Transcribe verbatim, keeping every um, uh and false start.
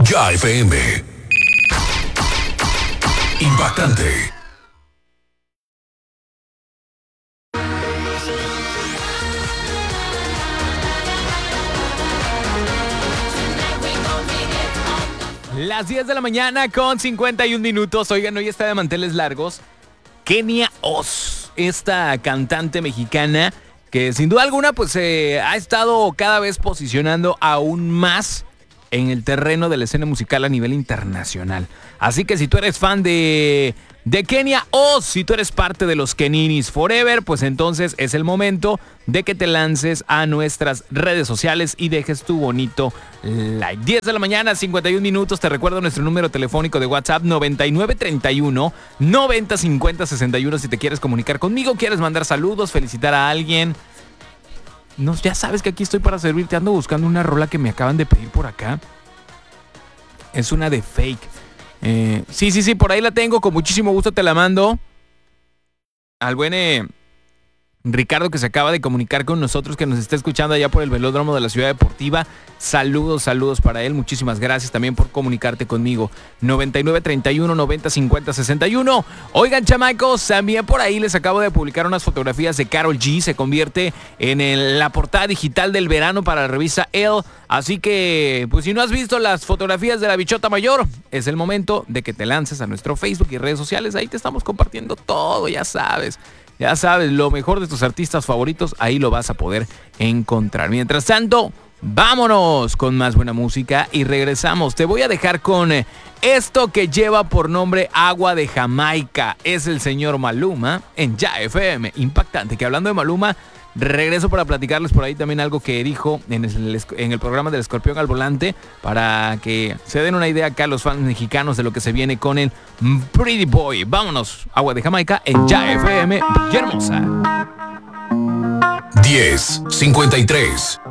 Ya F M. Impactante. Las diez de la mañana con cincuenta y un minutos. Oigan, hoy está de manteles largos Kenia Oz, esta cantante mexicana que sin duda alguna pues eh, ha estado cada vez posicionando aún más en el terreno de la escena musical a nivel internacional. Así que si tú eres fan de, de Kenia Oz, si tú eres parte de los Keninis Forever, pues entonces es el momento de que te lances a nuestras redes sociales y dejes tu bonito like. diez de la mañana, cincuenta y un minutos. Te recuerdo nuestro número telefónico de WhatsApp, noventa y nueve treinta y uno, noventa cincuenta sesenta y uno. Si te quieres comunicar conmigo, quieres mandar saludos, felicitar a alguien. No, ya sabes que aquí estoy para servirte. Ando buscando una rola que me acaban de pedir por acá. Es una de Fake. Eh, sí, sí, sí, por ahí la tengo. Con muchísimo gusto te la mando. Al buen eh, Ricardo, que se acaba de comunicar con nosotros, que nos está escuchando allá por el velódromo de la Ciudad Deportiva. Saludos, saludos para él. Muchísimas gracias también por comunicarte conmigo. noventa y nueve treinta y uno, noventa cincuenta sesenta y uno. Oigan, chamacos, también por ahí les acabo de publicar unas fotografías de Karol G. Se convierte en el, la portada digital del verano para la revista Elle. Así que, pues si no has visto las fotografías de la bichota mayor, es el momento de que te lances a nuestro Facebook y redes sociales. Ahí te estamos compartiendo todo, ya sabes. Ya sabes, lo mejor de tus artistas favoritos, ahí lo vas a poder encontrar. Mientras tanto, vámonos con más buena música y regresamos. Te voy a dejar con esto que lleva por nombre Agua de Jamaica. Es el señor Maluma en Ya F M. Impactante, que hablando de Maluma, regreso para platicarles por ahí también algo que dijo en el, en el programa del Escorpión al Volante, para que se den una idea acá los fans mexicanos de lo que se viene con el Pretty Boy. Vámonos, Agua de Jamaica en Ya F M Villahermosa. diez cincuenta y tres.